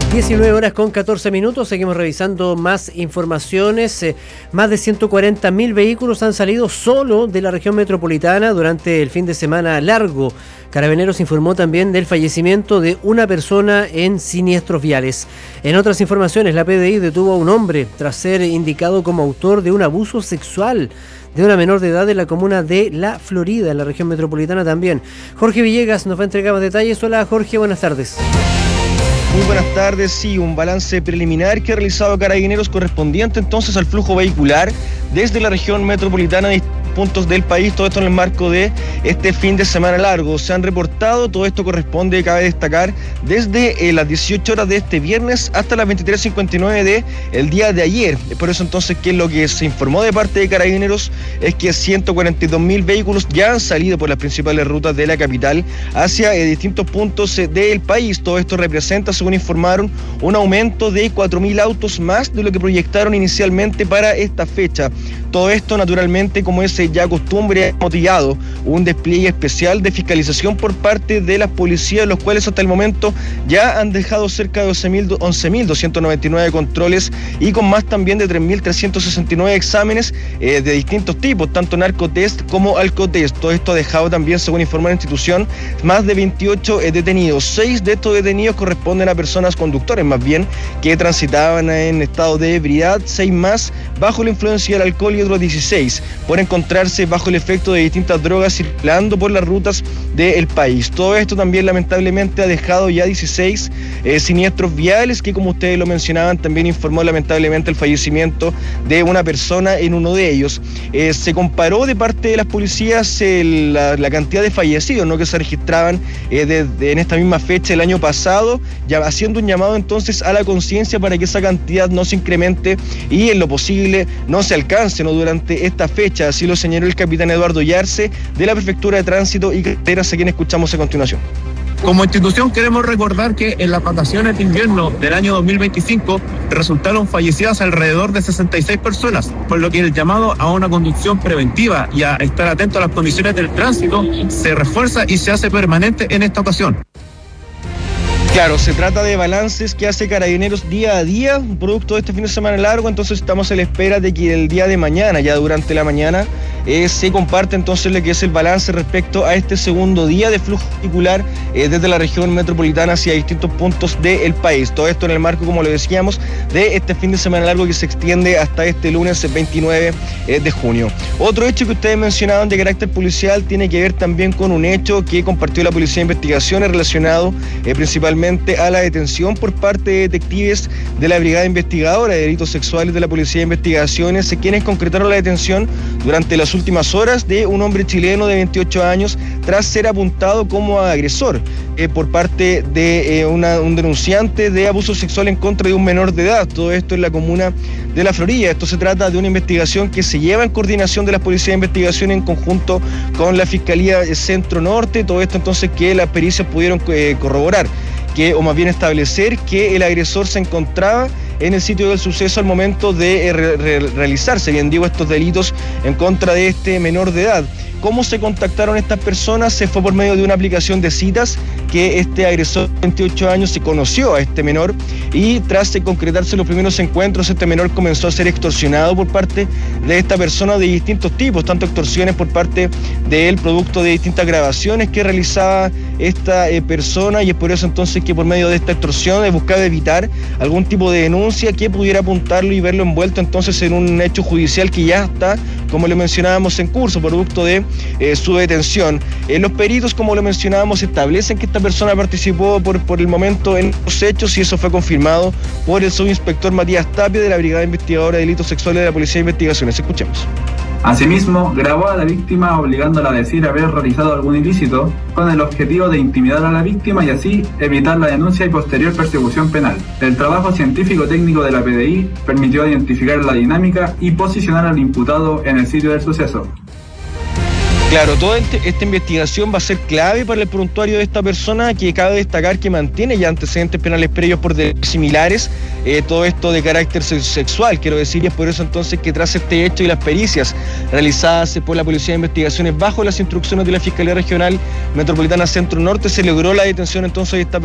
19 horas con 14 minutos, seguimos revisando más informaciones. Más de 140.000 vehículos han salido solo de la región metropolitana durante el fin de semana largo. Carabineros informó también del fallecimiento de una persona en siniestros viales. En otras informaciones, la PDI detuvo a un hombre tras ser indicado como autor de un abuso sexual de una menor de edad en la comuna de La Florida, en la región metropolitana también. Jorge Villegas nos va a entregar más detalles. Hola Jorge, buenas tardes. Muy buenas tardes. Sí, un balance preliminar que ha realizado Carabineros correspondiente entonces al flujo vehicular desde la región metropolitana de puntos del país, todo esto en el marco de este fin de semana largo. Se han reportado, todo esto corresponde, cabe destacar, desde las 18 horas de este viernes hasta las 23:59 de el día de ayer. Por eso entonces que lo que se informó de parte de Carabineros es que 142.000 vehículos ya han salido por las principales rutas de la capital hacia distintos puntos del país. Todo esto representa, según informaron, un aumento de 4.000 autos más de lo que proyectaron inicialmente para esta fecha. Todo esto, naturalmente, como es ya costumbre, ha motivado un despliegue especial de fiscalización por parte de las policías, los cuales hasta el momento ya han dejado cerca de 11.299 controles y con más también de 3.369 exámenes de distintos tipos, tanto narcotest como alcotest. Todo esto ha dejado también, según informó la institución, más de 28 detenidos. 6 de estos detenidos corresponden a personas conductores, más bien, que transitaban en estado de ebriedad, 6 más bajo la influencia del alcohol y otros 16 por encontrarse bajo el efecto de distintas drogas circulando por las rutas del país. Todo esto también lamentablemente ha dejado ya 16 siniestros viales, que como ustedes lo mencionaban, también informó lamentablemente el fallecimiento de una persona en uno de ellos. Se comparó de parte de las policías la cantidad de fallecidos, ¿no?, que se registraban en esta misma fecha el año pasado, ya haciendo un llamado entonces a la conciencia para que esa cantidad no se incremente y en lo posible no se alcance, ¿no?, durante esta fecha. Así lo señaló el capitán Eduardo Yarse de la Prefectura de Tránsito y Carreteras, a quien escuchamos a continuación. Como institución queremos recordar que en las vacaciones de invierno del año 2025 resultaron fallecidas alrededor de 66 personas, por lo que el llamado a una conducción preventiva y a estar atento a las condiciones del tránsito se refuerza y se hace permanente en esta ocasión. Claro, se trata de balances que hace Carabineros día a día, producto de este fin de semana largo, entonces estamos a la espera de que el día de mañana, ya durante la mañana, se comparte entonces lo que es el balance respecto a este segundo día de flujo vehicular desde la región metropolitana hacia distintos puntos del país. Todo esto en el marco, como lo decíamos, de este fin de semana largo que se extiende hasta este lunes 29 de junio. Otro hecho que ustedes mencionaban de carácter policial tiene que ver también con un hecho que compartió la Policía de Investigaciones relacionado principalmente a la detención por parte de detectives de la Brigada Investigadora de Delitos Sexuales de la Policía de Investigaciones, quienes concretaron la detención durante las últimas horas de un hombre chileno de 28 años tras ser apuntado como agresor por parte de un denunciante de abuso sexual en contra de un menor de edad. Todo esto en la comuna de La Florida. Esto se trata de una investigación que se lleva en coordinación de la Policía de Investigación en conjunto con la Fiscalía Centro Norte. Todo esto entonces que las pericias pudieron corroborar, o más bien establecer que el agresor se encontraba en el sitio del suceso al momento de realizarse, bien digo, estos delitos en contra de este menor de edad. ¿Cómo se contactaron estas personas? Se fue por medio de una aplicación de citas que este agresor de 28 años se conoció a este menor y tras concretarse los primeros encuentros, este menor comenzó a ser extorsionado por parte de esta persona de distintos tipos, tanto extorsiones por parte de él, producto de distintas grabaciones que realizaba esta persona, y es por eso entonces que por medio de esta extorsión buscaba evitar algún tipo de denuncia que pudiera apuntarlo y verlo envuelto entonces en un hecho judicial que ya está, como lo mencionábamos, en curso, producto de su detención. Los peritos, como lo mencionábamos, establecen que esta persona participó por el momento en los hechos y eso fue confirmado por el subinspector Matías Tapia de la Brigada Investigadora de Delitos Sexuales de la Policía de Investigaciones. Escuchemos. Asimismo, grabó a la víctima obligándola a decir haber realizado algún ilícito con el objetivo de intimidar a la víctima y así evitar la denuncia y posterior persecución penal. El trabajo científico-técnico de la PDI permitió identificar la dinámica y posicionar al imputado en el sitio del suceso. Claro, toda esta investigación va a ser clave para el prontuario de esta persona, que cabe destacar que mantiene ya antecedentes penales previos por delitos similares, todo esto de carácter sexual, quiero decir, y es por eso entonces que tras este hecho y las pericias realizadas por la Policía de Investigaciones bajo las instrucciones de la Fiscalía Regional Metropolitana Centro Norte, se logró la detención entonces de esta persona